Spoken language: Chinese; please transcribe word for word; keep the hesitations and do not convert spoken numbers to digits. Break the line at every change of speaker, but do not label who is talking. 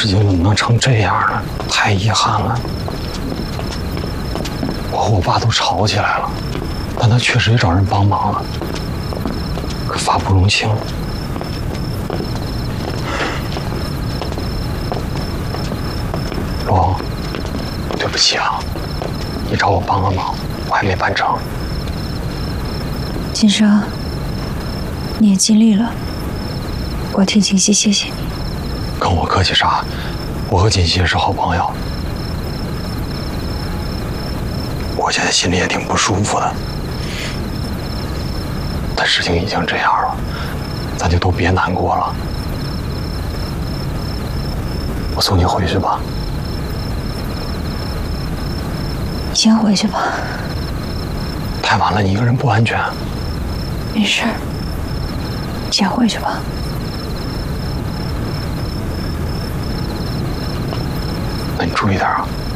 事情怎么能成这样呢？太遗憾了。我和我爸都吵起来了，但他确实也找人帮忙了，可法不容情。罗，对不起啊，你找我帮个忙，我还没办成。
金生，你也尽力了，我替锦溪谢谢你。
跟我客气啥？我和锦溪也是好朋友。我现在心里也挺不舒服的，但事情已经这样了，咱就都别难过了。我送你回去吧。
你先回去吧。
太晚了，你一个人不安全。
没事，先回去吧。
那你注意点啊。